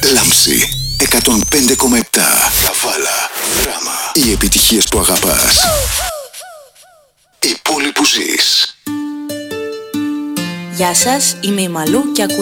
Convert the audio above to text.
Λάμψη 105,7. Καβάλα, Δράμα. Οι επιτυχίες που αγαπάς. Η πόλη που ζεις. Γεια σας, είμαι η Μαλού και ακούτε